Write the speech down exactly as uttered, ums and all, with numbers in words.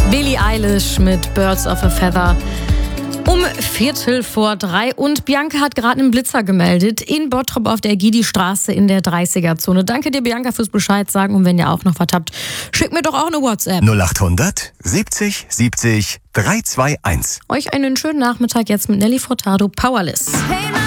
Billie Eilish mit Birds of a Feather. Um Viertel vor drei und Bianca hat gerade einen Blitzer gemeldet in Bottrop auf der Gidi-Straße in der dreißiger-Zone. Danke dir, Bianca, fürs Bescheid sagen. Und wenn ihr auch noch was habt, schickt mir doch auch eine WhatsApp. null achthundert siebzig siebzig drei zwei eins. Euch einen schönen Nachmittag jetzt mit Nelly Furtado, Powerless. Hey,